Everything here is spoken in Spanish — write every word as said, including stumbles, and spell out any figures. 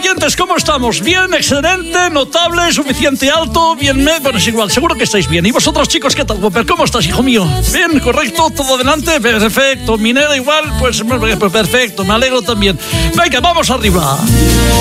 oyentes, ¿cómo estamos? ¿Bien? ¿Excelente? ¿Notable? ¿Suficiente? ¿Alto? ¿Bien? Me... Bueno, es igual, seguro que estáis bien. ¿Y vosotros, chicos, qué tal, Whopper? ¿Cómo estás, hijo mío? ¿Bien? ¿Correcto? ¿Todo adelante? Perfecto. ¿Minera igual? Pues perfecto, me alegro también. Venga, vamos arriba.